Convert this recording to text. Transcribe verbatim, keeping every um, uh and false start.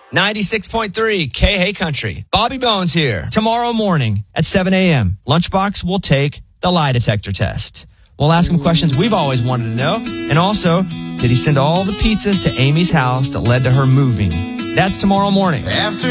ninety-six point three K Hey Country. Bobby Bones here. Tomorrow morning at seven a.m., Lunchbox will take the lie detector test. We'll ask him questions we've always wanted to know. And also, did he send all the pizzas to Amy's house that led to her moving? That's tomorrow morning. After